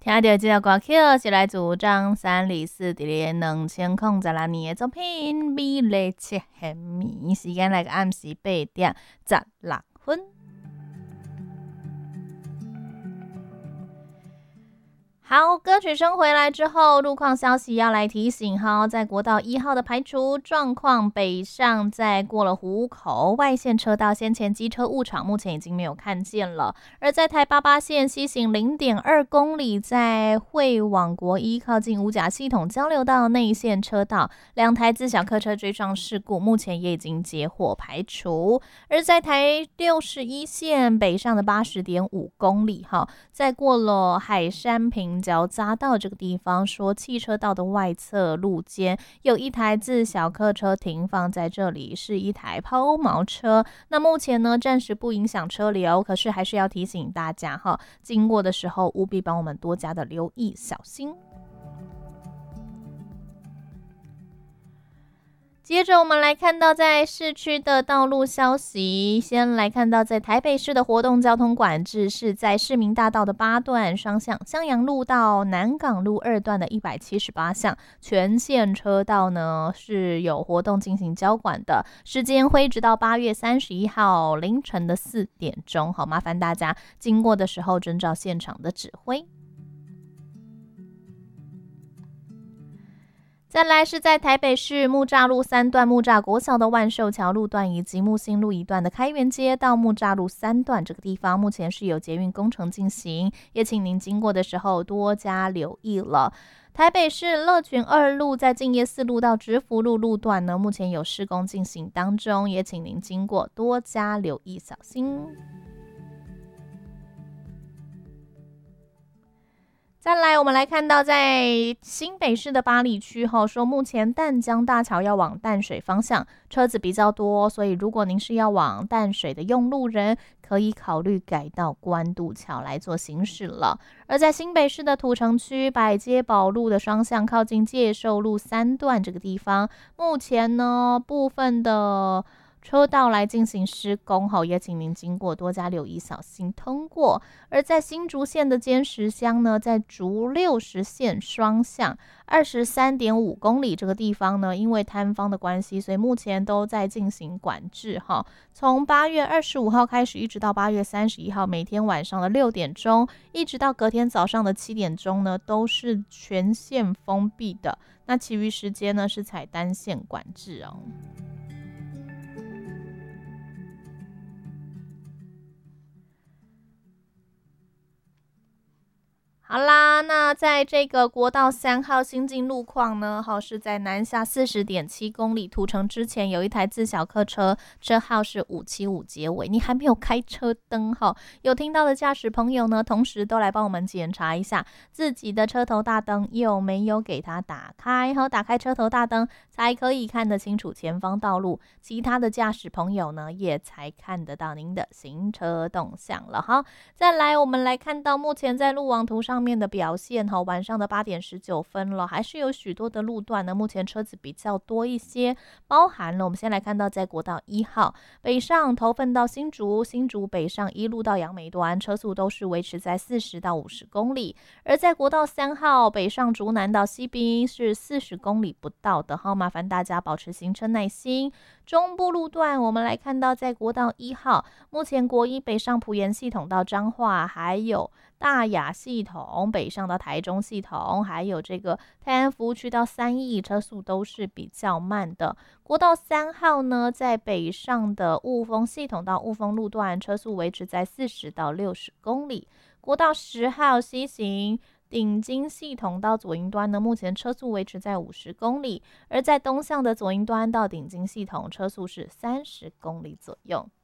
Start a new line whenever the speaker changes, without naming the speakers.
听到这条歌曲是来自张三李四伫咧2006年的作品《美丽七仙迷》，时间来个暗时8:16。好，歌曲声回来之后，路况消息要来提醒哈，在国道1号的排除状况，北上在过了湖口外线车道，先前机车误闯，目前已经没有看见了。而在台88线西行0.2公里，在会往国一靠近五甲系统交流道内线车道，两台自小客车追撞事故，目前也已经截获排除。而在台61线北上的80.5公里哈，在过了海山平交匝道这个地方，说汽车道的外侧路肩有一台自小客车停放在这里，是一台抛锚车。那目前呢，暂时不影响车流，可是还是要提醒大家哈，经过的时候务必帮我们多加的留意小心。接着我们来看到在市区的道路消息，先来看到在台北市的活动交通管制是在市民大道的8段双向，襄阳路到南港路2段的178项，全线车道呢是有活动进行交管的，时间会直到8月31号凌晨的4点钟，好，麻烦大家经过的时候遵照现场的指挥。再来是在台北市木栅路3段木栅国小的万寿桥路段以及木星路1段的开元街到木栅路3段这个地方，目前是有捷运工程进行，也请您经过的时候多加留意了。台北市乐群2路在敬业4路到直福路路段呢，目前有施工进行当中，也请您经过多加留意小心。再来，我们来看到在新北市的八里区后，说目前淡江大桥要往淡水方向，车子比较多，所以如果您是要往淡水的用路人，可以考虑改到关渡桥来做行驶了。而在新北市的土城区百街宝路的双向，靠近介寿路3段这个地方，目前呢部分的车道来进行施工后，也请您经过多加留意，小心通过。而在新竹县的尖石乡呢，在竹60线双向23.5公里这个地方呢，因为摊方的关系，所以目前都在进行管制哈。从8月25号开始，一直到8月31号，每天晚上的6点钟，一直到隔天早上的7点钟呢，都是全线封闭的。那其余时间呢，是采单线管制哦。好啦，那在这个国道3号新进路况呢，是在南下40.7公里途程之前，有一台自小客车，车号是575结尾，你还没有开车灯有听到的驾驶朋友呢，同时都来帮我们检查一下自己的车头大灯有没有给它打开，打开车头大灯才可以看得清楚前方道路，其他的驾驶朋友呢也才看得到您的行车动向了再来我们来看到目前在路网图上面的表现晚上的8点19分了，还是有许多的路段呢，目前车子比较多一些，包含了我们先来看到在国道1号北上头份到新竹，新竹北上1路到杨梅端，车速都是维持在40到50公里，而在国道3号北上竹南到西滨是40公里不到的麻烦大家保持行车耐心。中部路段我们来看到在国道1号，目前国一北上埔盐系统到彰化，还有大雅系统北上到台中系统，还有这个泰安服务区到三义，车速都是比较慢的。国道3号呢，在北上的雾峰系统到雾峰路段，车速维持在40到60公里。国道10号西行顶金系统到左营端呢，目前车速维持在50公里，而在东向的左营端到顶金系统，车速是30公里左右。